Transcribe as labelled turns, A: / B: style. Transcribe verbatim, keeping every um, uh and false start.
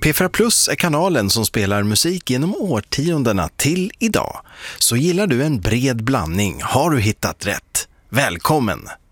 A: P fyra Plus är kanalen som spelar musik genom årtiondena till idag. Så gillar du en bred blandning har du hittat rätt. Välkommen!